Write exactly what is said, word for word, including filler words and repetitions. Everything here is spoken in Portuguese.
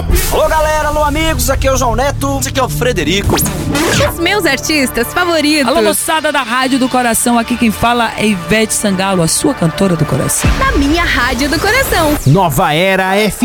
Alô, galera, alô, amigos, aqui é o João Neto. Esse aqui é o Frederico. Os meus artistas favoritos. Alô, moçada da Rádio do Coração, aqui quem fala é Ivete Sangalo, a sua cantora do coração. Na minha Rádio do Coração. Nova Era F